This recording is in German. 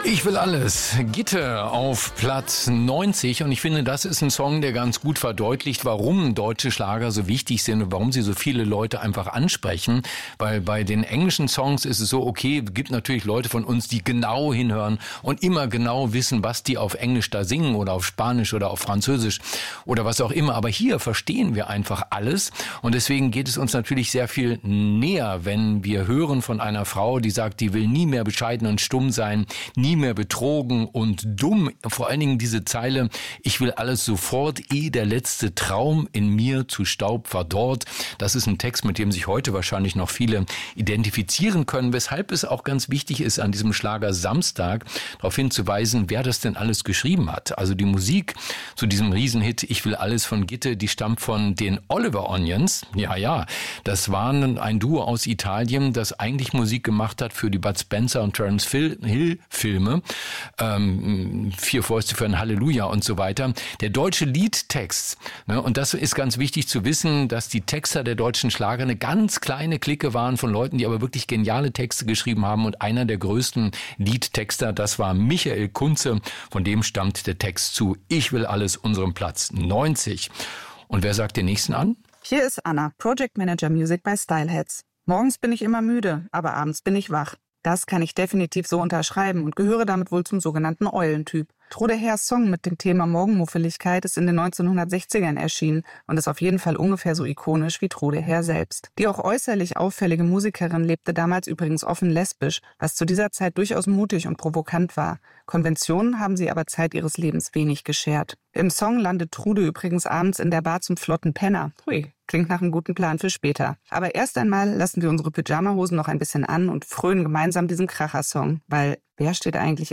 Ich will alles. Gitte auf Platz 90 und ich finde, das ist ein Song, der ganz gut verdeutlicht, warum deutsche Schlager so wichtig sind und warum sie so viele Leute einfach ansprechen, weil bei den englischen Songs ist es so, okay, es gibt natürlich Leute von uns, die genau hinhören und immer genau wissen, was die auf Englisch da singen oder auf Spanisch oder auf Französisch oder was auch immer, aber hier verstehen wir einfach alles und deswegen geht es uns natürlich sehr viel näher, wenn wir hören von einer Frau, die sagt, die will nie mehr bescheiden und stumm sein, nie mehr betrogen und dumm. Vor allen Dingen diese Zeile, ich will alles sofort, ehe der letzte Traum in mir zu Staub verdorrt. Das ist ein Text, mit dem sich heute wahrscheinlich noch viele identifizieren können, weshalb es auch ganz wichtig ist, an diesem Schlager Samstag darauf hinzuweisen, wer das denn alles geschrieben hat. Also die Musik zu diesem Riesenhit Ich will alles von Gitte, die stammt von den Oliver Onions. Ja, das waren ein Duo aus Italien, das eigentlich Musik gemacht hat für die Bud Spencer und Terence Hill Filme. Vier Fäuste für ein Halleluja und so weiter. Der deutsche Liedtext, ne, und das ist ganz wichtig zu wissen, dass die Texter der deutschen Schlager eine ganz kleine Clique waren von Leuten, die aber wirklich geniale Texte geschrieben haben und einer der größten Liedtexter, das war Michael Kunze, von dem stammt der Text zu Ich will alles, unserem Platz 90. Und wer sagt den nächsten an? Hier ist Anna, Project Manager Music bei Styleheads. Morgens bin ich immer müde, aber abends bin ich wach. Das kann ich definitiv so unterschreiben und gehöre damit wohl zum sogenannten Eulentyp. Trude Herrs Song mit dem Thema Morgenmuffeligkeit ist in den 1960ern erschienen und ist auf jeden Fall ungefähr so ikonisch wie Trude Herr selbst. Die auch äußerlich auffällige Musikerin lebte damals übrigens offen lesbisch, was zu dieser Zeit durchaus mutig und provokant war. Konventionen haben sie aber Zeit ihres Lebens wenig geschert. Im Song landet Trude übrigens abends in der Bar zum flotten Penner. Hui, klingt nach einem guten Plan für später. Aber erst einmal lassen wir unsere Pyjamahosen noch ein bisschen an und frönen gemeinsam diesen Kracher-Song, weil wer steht eigentlich